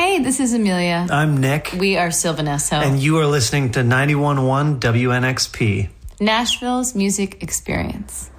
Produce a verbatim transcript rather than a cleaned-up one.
Hey, this is Amelia. I'm Nick. We are Sylvanesso. And you are listening to ninety-one point one W N X P. Nashville's Music Experience.